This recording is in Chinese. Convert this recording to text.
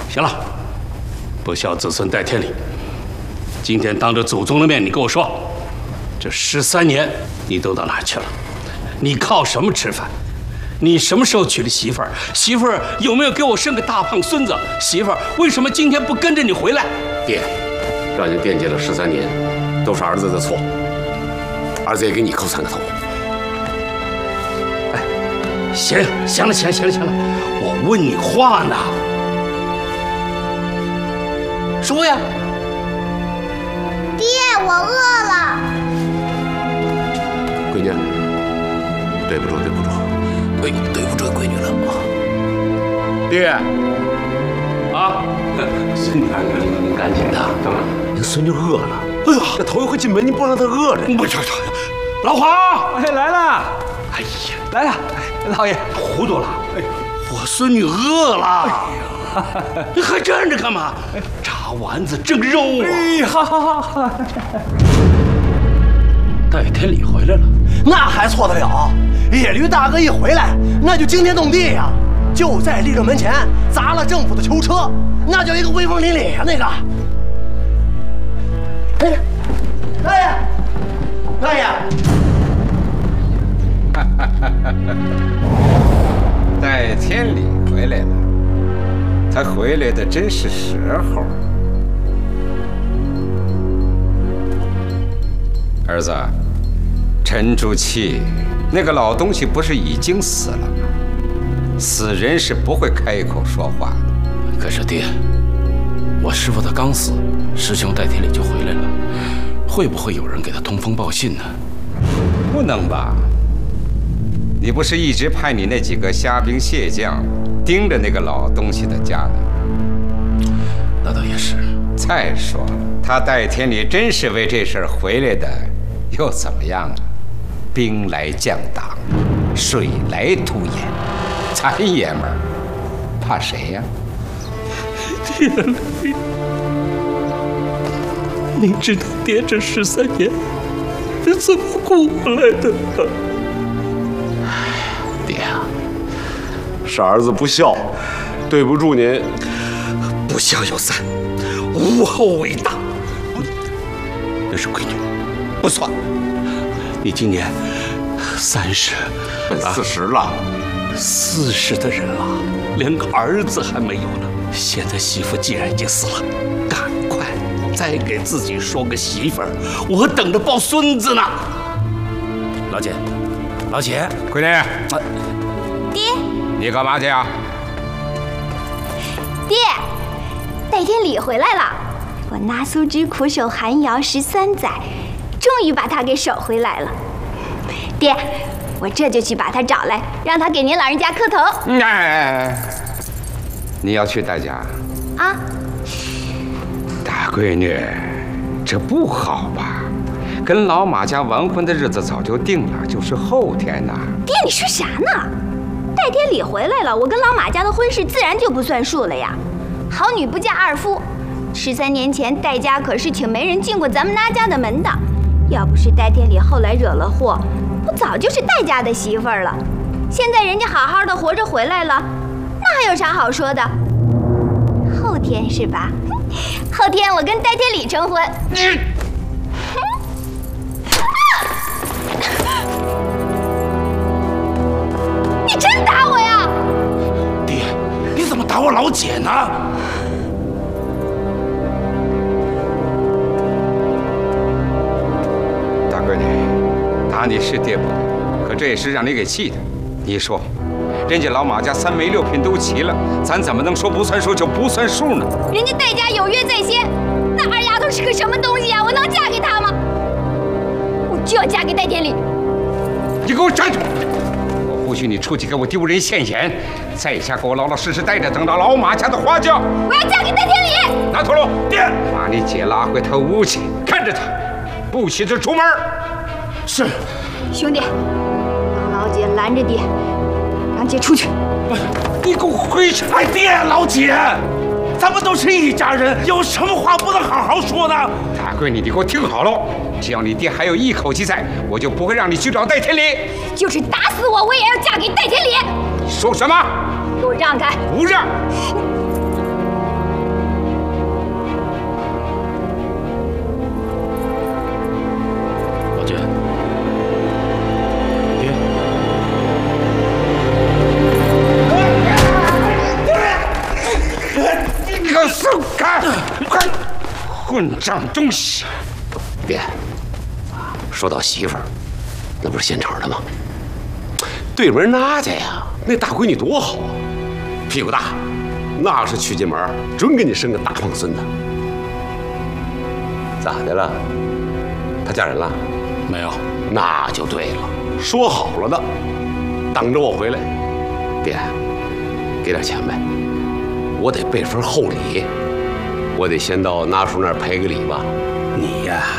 行了，不孝子孙戴天理。今天当着祖宗的面，你跟我说，这13年你都到哪儿去了？你靠什么吃饭？你什么时候娶的媳妇儿？媳妇儿有没有给我生个大胖孙子？媳妇儿为什么今天不跟着你回来？ 爹，让人惦记了13年，都是儿子的错。儿子也给你磕3个头。 哎，行了，我问你话呢，说呀。 爹，我饿了。 闺女，对不住闺女了啊！爹， 啊，孙女儿，您赶紧的，干嘛？ 您孙女饿了。哎呀，这头一回进门，您不让她饿着。 不，老黄， 哎，来了。 哎呀， 来了，老爷， 糊涂了。哎，我孙女饿了。你还站着干嘛？炸丸子蒸肉啊！ 哎，好。 戴天理回来了， 那还错得了？野驴大哥一回来，那就惊天动地呀！就在立正门前砸了政府的囚车，那叫一个威风凛凛呀！那个，哎，大爷， 戴天理回来了，他回来的真是时候。儿子，沉住气，那个老东西不是已经死了吗？死人是不会开口说话的。 可是爹，我师傅他刚死，师兄戴天理就回来了，会不会有人给他通风报信呢？ 不能吧？你不是一直派你那几个虾兵蟹将盯着那个老东西的家呢？ 那倒也是。 再说了，他戴天理真是为这事儿回来的，又怎么样啊？兵来将挡，水来土掩，咱爷们儿怕谁呀？ 天理，你知道爹这13年是怎么过来的吗？爹啊， 是儿子不孝，对不住您。 不孝有3，无后为大。那是闺女，不算。你今年30， 奔40了 ，40的人了，连个儿子还没有呢。现在媳妇既然已经死了，赶快再给自己说个媳妇儿，我等着抱孙子呢。老姐， 闺女， 爹， 你干嘛去啊？ 爹，戴天理回来了。我拿苏之苦守寒窑13载，终于把他给守回来了。爹，我这就去把他找来，让他给您老人家磕头。 哎，你要去戴家啊？ 大闺女，这不好吧？跟老马家完婚的日子早就定了，就是后天呐。 爹，你说啥呢？戴天理回来了，我跟老马家的婚事自然就不算数了呀。好女不嫁二夫，13年前戴家可是请媒人进过咱们那家的门的。要不是戴天理后来惹了祸，我早就是戴家的媳妇儿了。现在人家好好的活着回来了，那还有啥好说的？后天是吧？后天我跟戴天理成婚。你真打我呀？ 爹，你怎么打我老姐呢？ 大闺女，打你是爹不对，可这也是让你给气的。你说，人家老马家3媒6聘都齐了，咱怎么能说不算数就不算数呢？ 人家戴家有约在先，那二丫头是个什么东西呀？我能嫁给她吗？我就要嫁给戴天理。 你给我站住！我不许你出去给我丢人现眼，在家给我老老实实待着，等到老马家的花轿。 我要嫁给戴天理。 拿陀螺，爹，把你姐拉回她屋去，看着她，不许她出门。 是， 兄弟，让老姐拦着爹，让姐出去。 你给我回去！哎，爹，老姐，咱们都是一家人，有什么话不能好好说呢？ 大闺女，你给我听好了，只要你爹还有一口气在，我就不会让你去找戴天理。 就是打死我，我也要嫁给戴天理。 你说什么？ 给我让开！ 不让！ 混账东西！ 爹，说到媳妇儿，那不是现成的吗？对门那家呀，那大闺女多好啊，屁股大，那是娶进门准给你生个大胖孙子。咋的了？她嫁人了？ 没有。 那就对了，说好了的，等着我回来。爹，给点钱呗，我得备份厚礼，我得先到那叔那儿赔个礼吧。 你呀，